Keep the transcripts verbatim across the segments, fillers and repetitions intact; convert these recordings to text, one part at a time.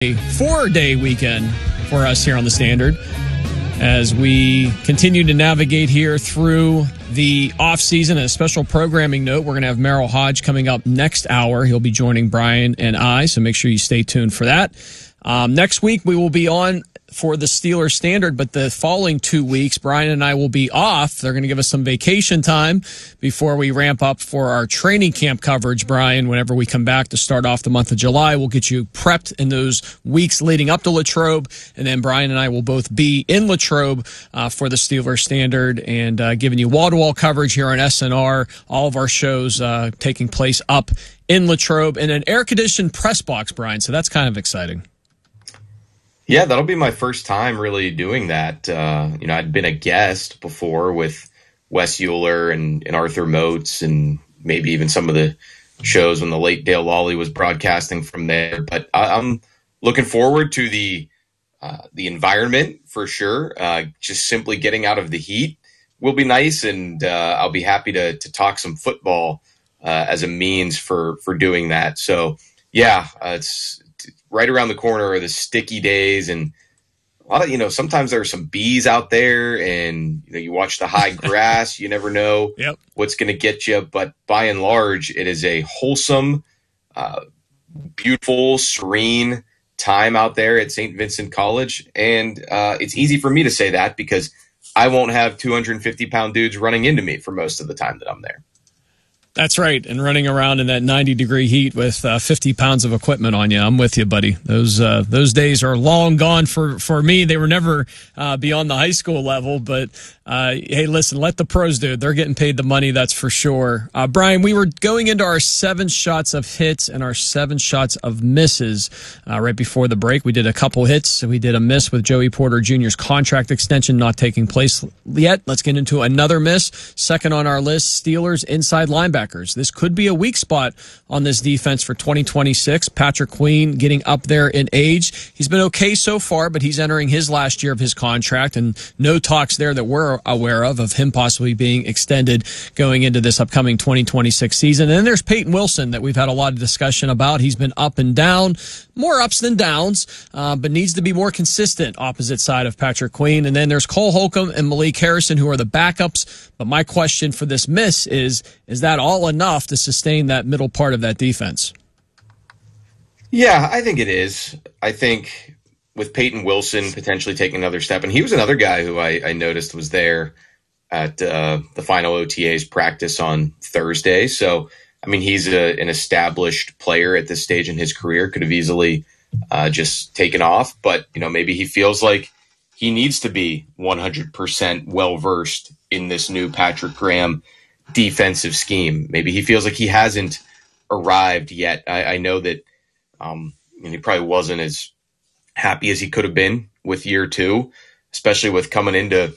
a four-day weekend for us here on the Standard as we continue to navigate here through the off-season. A special programming note, we're going to have Merrill Hodge coming up next hour. He'll be joining Brian and I, so make sure you stay tuned for that. Um, next week, we will be on for the Steelers Standard, but the following two weeks, Brian and I will be off. They're going to give us some vacation time before we ramp up for our training camp coverage, Brian. Whenever we come back to start off the month of July, we'll get you prepped in those weeks leading up to Latrobe, and then Brian and I will both be in Latrobe uh, for the Steelers Standard and uh, giving you wall-to-wall coverage here on S N R, all of our shows uh, taking place up in Latrobe in an air-conditioned press box, Brian, so that's kind of exciting. Yeah, that'll be my first time really doing that. Uh, you know, I'd been a guest before with Wes Euler and, and Arthur Moats and maybe even some of the shows when the late Dale Lawley was broadcasting from there. But I, I'm looking forward to the uh, the environment for sure. Uh, just simply getting out of the heat will be nice, and uh, I'll be happy to to talk some football uh, as a means for for doing that. So yeah, uh, it's right around the corner are the sticky days, and a lot of, you know, sometimes there are some bees out there, and you know, you watch the high grass, you never know yep. what's going to get you. But by and large, it is a wholesome, uh, beautiful, serene time out there at Saint Vincent College. And uh, it's easy for me to say that because I won't have two hundred fifty pound dudes running into me for most of the time that I'm there. That's right, and running around in that ninety-degree heat with uh, fifty pounds of equipment on you. I'm with you, buddy. Those uh, those days are long gone for, for me. They were never uh, beyond the high school level, but uh, hey, listen, let the pros do it. They're getting paid the money, that's for sure. Uh, Brian, we were going into our seven shots of hits and our seven shots of misses uh, right before the break. We did a couple hits. We did a miss with Joey Porter Junior's contract extension not taking place yet. Let's get into another miss. Second on our list, Steelers inside linebacker. This could be a weak spot on this defense for twenty twenty-six. Patrick Queen getting up there in age. He's been okay so far, but he's entering his last year of his contract, and no talks there that we're aware of of him possibly being extended going into this upcoming twenty twenty-six season. And then there's Peyton Wilson that we've had a lot of discussion about. He's been up and down, more ups than downs, uh, but needs to be more consistent opposite side of Patrick Queen. And then there's Cole Holcomb and Malik Harrison, who are the backups. But my question for this miss is, is that all enough to sustain that middle part of that defense? Yeah, I think it is. I think with Peyton Wilson potentially taking another step, and he was another guy who I, I noticed was there at uh, the final O T A's practice on Thursday. So, I mean, he's a, an established player at this stage in his career, could have easily uh, just taken off. But, you know, maybe he feels like he needs to be one hundred percent well-versed in this new Patrick Graham defensive scheme. Maybe he feels like he hasn't arrived yet. I, I know that um, he probably wasn't as happy as he could have been with year two, especially with coming into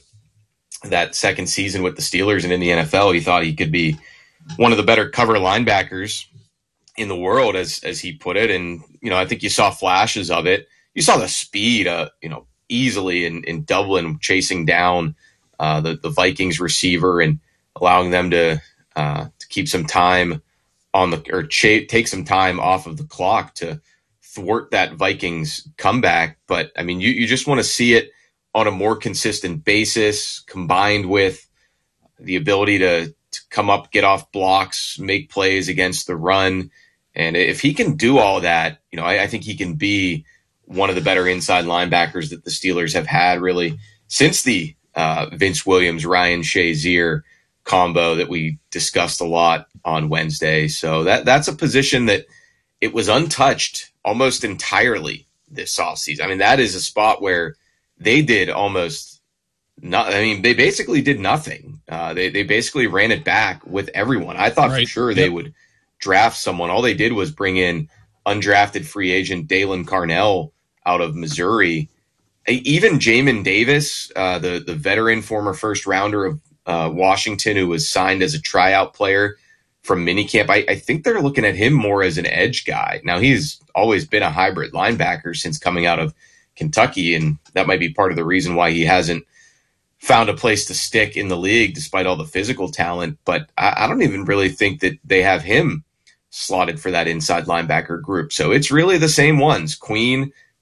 that second season with the Steelers and in the N F L. He thought he could be one of the better cover linebackers in the world, as as he put it. And, you know, I think you saw flashes of it. You saw the speed, uh, you know, easily in, in Dublin chasing down uh, the, the Vikings receiver and allowing them to uh, to keep some time on the or ch- take some time off of the clock to thwart that Vikings comeback. But I mean, you, you just want to see it on a more consistent basis, combined with the ability to, to come up, get off blocks, make plays against the run. And if he can do all that, you know, I, I think he can be one of the better inside linebackers that the Steelers have had really since the uh, Vince Williams, Ryan Shazier combo that we discussed a lot on Wednesday. So that that's a position that it was untouched almost entirely this offseason. I mean, that is a spot where they did almost not. I mean, they basically did nothing. Uh, they they basically ran it back with everyone. I thought right. for sure yep. they would draft someone. All they did was bring in undrafted free agent Dalen Carnell out of Missouri. Even Jamin Davis, uh, the the veteran former first rounder of uh, Washington, who was signed as a tryout player from minicamp. I, I think they're looking at him more as an edge guy. Now, he's always been a hybrid linebacker since coming out of Kentucky, and that might be part of the reason why he hasn't found a place to stick in the league despite all the physical talent. But I, I don't even really think that they have him slotted for that inside linebacker group. So it's really the same ones, Queen